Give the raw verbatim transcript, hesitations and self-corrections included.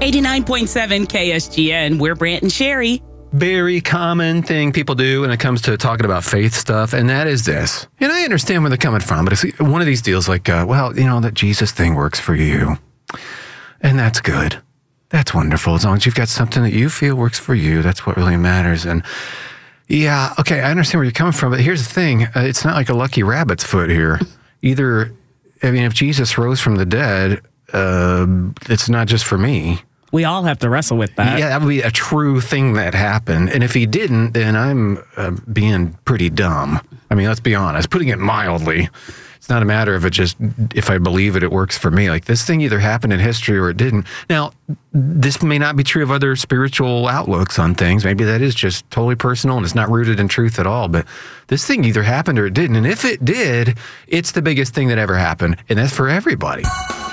eighty-nine point seven K S G N. We're Brant and Sherry. Very common thing people do when it comes to talking about faith stuff, and that is this. And I understand where they're coming from, but it's one of these deals like, uh, well, you know, that Jesus thing works for you. And that's good. That's wonderful. As long as you've got something that you feel works for you, that's what really matters. And yeah, okay, I understand where you're coming from, but here's the thing. Uh, it's not like a lucky rabbit's foot here. Either, I mean, if Jesus rose from the dead, uh, it's not just for me. We all have to wrestle with that. Yeah, that would be a true thing that happened. And if he didn't, then I'm uh, being pretty dumb. I mean, let's be honest, putting it mildly. It's not a matter of it just, if I believe it, it works for me. Like, this thing either happened in history or it didn't. Now, this may not be true of other spiritual outlooks on things. Maybe that is just totally personal and it's not rooted in truth at all. But this thing either happened or it didn't. And if it did, it's the biggest thing that ever happened. And that's for everybody.